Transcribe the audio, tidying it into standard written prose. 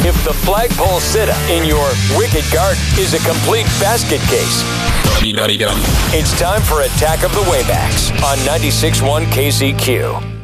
if the flagpole sitta in your wicked garden is a complete basket case. It's time for Attack of the Waybacks on 96.1 KCQ.